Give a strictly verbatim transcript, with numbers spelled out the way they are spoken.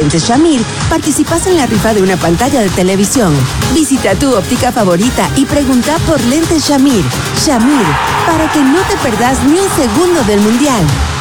lentes Shamir, participas en la rifa de una pantalla de televisión. Visita tu óptica favorita y pregunta por lentes Shamir. Shamir, para que no te perdas ni un segundo del mundial.